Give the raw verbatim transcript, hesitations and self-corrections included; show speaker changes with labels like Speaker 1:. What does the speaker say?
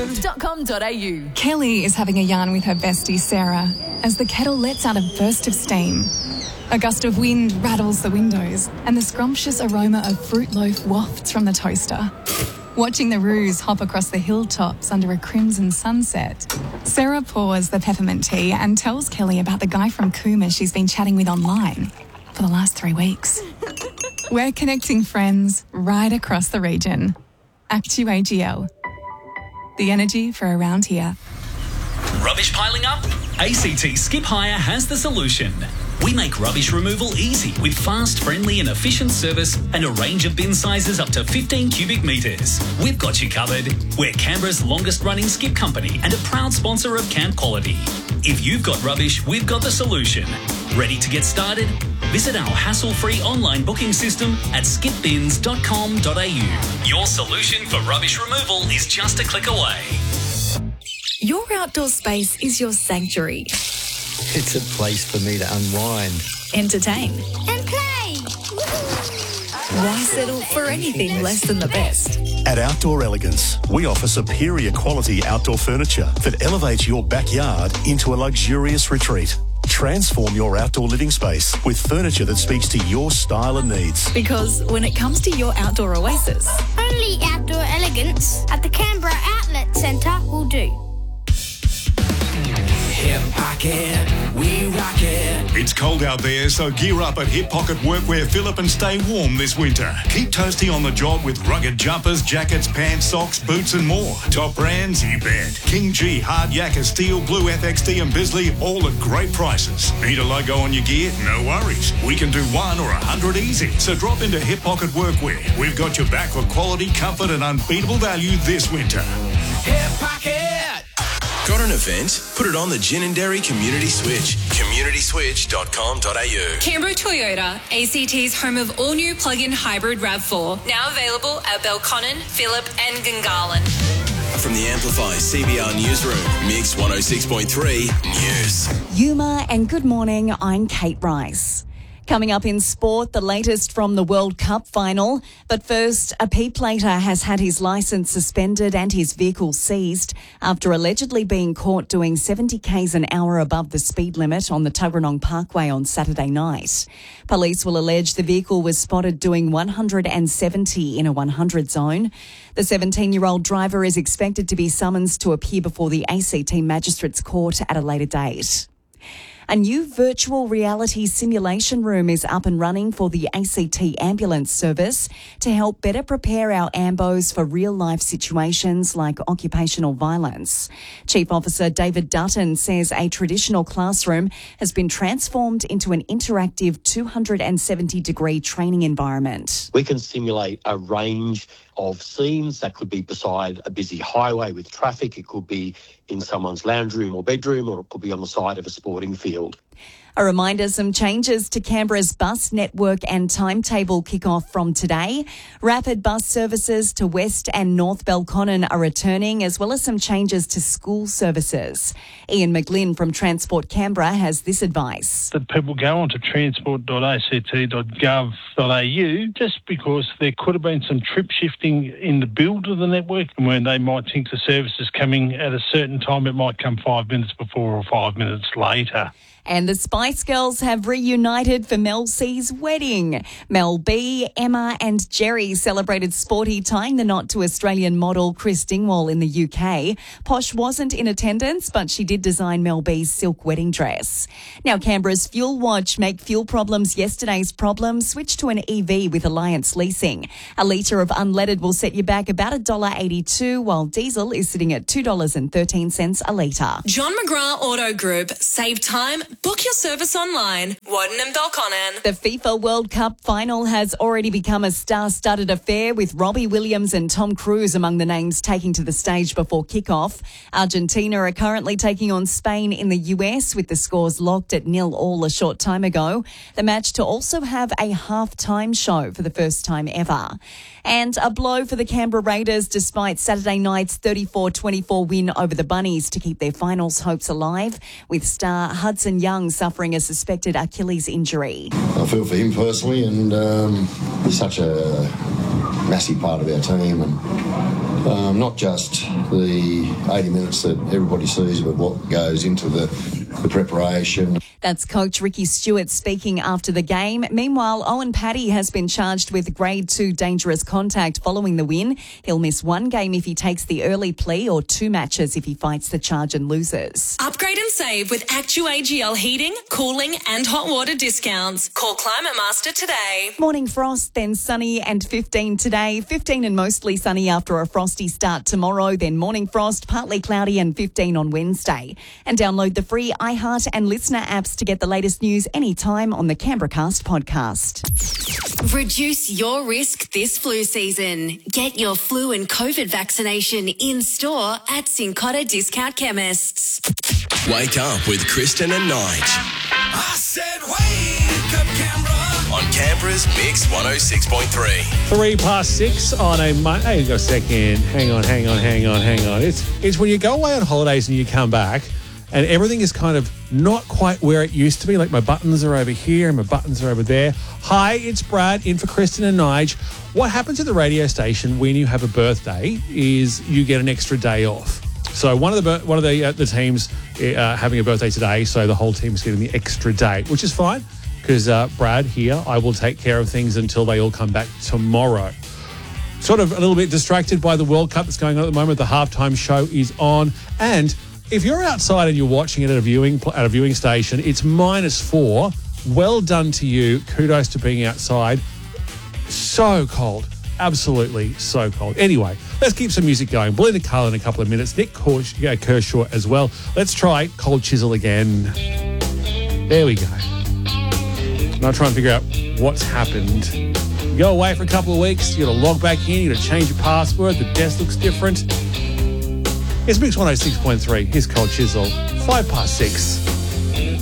Speaker 1: bins dot com dot a u.
Speaker 2: Kelly is having a yarn with her bestie Sarah as the kettle lets out a burst of steam. A gust of wind rattles the windows and the scrumptious aroma of fruit loaf wafts from the toaster. Watching the roos hop across the hilltops under a crimson sunset, Sarah pours the peppermint tea and tells Kelly about the guy from Cooma she's been chatting with online for the last three weeks. We're connecting friends right across the region. Actu A G L. The energy for around here.
Speaker 3: Rubbish piling up? A C T Skip Hire has the solution. We make rubbish removal easy with fast, friendly and efficient service and a range of bin sizes up to fifteen cubic metres. We've got you covered. We're Canberra's longest running skip company and a proud sponsor of Camp Quality. If you've got rubbish, we've got the solution. Ready to get started? Visit our hassle-free online booking system at skip bins dot com dot a u. Your solution for rubbish removal is just a click away.
Speaker 4: Your outdoor space is your sanctuary.
Speaker 5: It's a place for me to unwind,
Speaker 4: entertain,
Speaker 6: and play.
Speaker 4: Why settle for anything less than the best?
Speaker 7: At Outdoor Elegance, we offer superior quality outdoor furniture that elevates your backyard into a luxurious retreat. Transform your outdoor living space with furniture that speaks to your style and needs.
Speaker 4: Because when it comes to your outdoor oasis,
Speaker 6: only Outdoor Elegance at the Canberra Outlet Centre will do.
Speaker 8: Hip Pocket, we rock it.
Speaker 9: It's cold out there, so gear up at Hip Pocket Workwear Phillip and stay warm this winter. Keep toasty on the job with rugged jumpers, jackets, pants, socks, boots and more. Top brands, you bet. King G, Hard Yakka, Steel, Blue F X D and Bisley, all at great prices. Need a logo on your gear? No worries. We can do one or a hundred easy. So drop into Hip Pocket Workwear. We've got your back for quality, comfort and unbeatable value this winter.
Speaker 8: Hip Pocket!
Speaker 10: Got an event? Put it on the Gin and Dairy Community Switch. community switch dot com dot a u.
Speaker 11: Canberra Toyota, A C T's home of all-new plug-in hybrid RAV four. Now available at Belconnen, Phillip and Gungahlin.
Speaker 10: From the Amplify C B R Newsroom, Mix one oh six point three News.
Speaker 12: Yuma and good morning, I'm Kate Rice. Coming up in sport, the latest from the World Cup final. But first, a P-plater has had his licence suspended and his vehicle seized after allegedly being caught doing seventy kays an hour above the speed limit on the Tuggeranong Parkway on Saturday night. Police will allege the vehicle was spotted doing one hundred seventy in a one hundred zone. The seventeen-year-old driver is expected to be summoned to appear before the A C T Magistrates Court at a later date. A new virtual reality simulation room is up and running for the A C T ambulance service to help better prepare our ambos for real-life situations like occupational violence. Chief Officer David Dutton says a traditional classroom has been transformed into an interactive two hundred seventy degree training environment.
Speaker 13: We can simulate a range of scenes that could be beside a busy highway with traffic. It could be in someone's lounge room or bedroom, or it could be on the side of a sporting field.
Speaker 12: A reminder, some changes to Canberra's bus network and timetable kick off from today. Rapid bus services to West and North Belconnen are returning, as well as some changes to school services. Ian McGlynn from Transport Canberra has this advice.
Speaker 14: That people go on to transport dot a c t dot gov dot a u just because there could have been some trip shifting in the build of the network, and when they might think the service is coming at a certain time, it might come five minutes before or five minutes later.
Speaker 12: And the Spice Girls have reunited for Mel C's wedding. Mel B, Emma and Jerry celebrated sporty, tying the knot to Australian model Chris Dingwall in the U K. Posh wasn't in attendance, but she did design Mel B's silk wedding dress. Now, Canberra's Fuel Watch. Make fuel problems yesterday's problem. Switch to an E V with Alliance Leasing. A litre of unleaded will set you back about one dollar eighty-two, while diesel is sitting at two dollars thirteen a litre.
Speaker 11: John McGrath Auto Group. Save time. Book your service online. Warden and Belconnen.
Speaker 12: The FIFA World Cup final has already become a star-studded affair, with Robbie Williams and Tom Cruise among the names taking to the stage before kickoff. Argentina are currently taking on Spain in the U S, with the scores locked at nil all a short time ago. The match to also have a half-time show for the first time ever. And a blow for the Canberra Raiders despite Saturday night's thirty-four twenty-four win over the Bunnies to keep their finals hopes alive, with star Hudson Young suffering a suspected Achilles injury.
Speaker 15: I feel for him personally, and um, he's such a massive part of our team, and
Speaker 1: Um, not just the eighty minutes that everybody sees, but what goes into the, the preparation.
Speaker 12: That's Coach Ricky Stewart speaking after the game. Meanwhile, Owen Paddy has been charged with grade two dangerous contact following the win. He'll miss one game if he takes the early plea or two matches if he fights the charge and loses.
Speaker 11: Upgrade and save with ActuAGL heating, cooling and hot water discounts. Call Climate Master today.
Speaker 12: Morning frost, then sunny and fifteen today. fifteen and mostly sunny after a frosty start tomorrow. Then morning frost, partly cloudy and fifteen on Wednesday. And download the free iHeart and Listener apps to get the latest news anytime on the Canberra Cast podcast.
Speaker 15: Reduce your risk this flu season. Get your flu and COVID vaccination in store at Cincotta Discount Chemists.
Speaker 10: Wake up with Kristen and Nige.
Speaker 8: I said wake up, Canberra.
Speaker 10: On Canberra's Mix one oh six point three.
Speaker 16: Three past six on a Monday. Hang on a second. Hang on, hang on, hang on, hang on. It's, it's when you go away on holidays and you come back and everything is kind of not quite where it used to be. Like my buttons are over here and my buttons are over there. Hi, it's Brad in for Kristen and Nige. What happens at the radio station when you have a birthday is you get an extra day off. So one of the one of the uh, the teams uh, having a birthday today, so the whole team's getting the extra day, which is fine because uh, Brad here, I will take care of things until they all come back tomorrow. Sort of a little bit distracted by the World Cup that's going on at the moment. The halftime show is on, and if you're outside and you're watching it at a viewing at a viewing station, it's minus four. Well done to you. Kudos to being outside. So cold. Absolutely so cold. Anyway, let's keep some music going. Belinda Carl in a couple of minutes. Nick Kershaw as well. Let's try Cold Chisel again. There we go. Now try and figure out what's happened. You go away for a couple of weeks. You got to log back in. You got to change your password. The desk looks different. It's Mix one oh six point three. Here's Cold Chisel. Five past six.